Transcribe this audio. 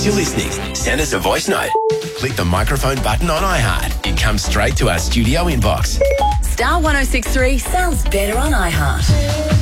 you're listening, send us a voice note. Click the microphone button on iHeart. It comes straight to our studio inbox. Star 106.3 sounds better on iHeart.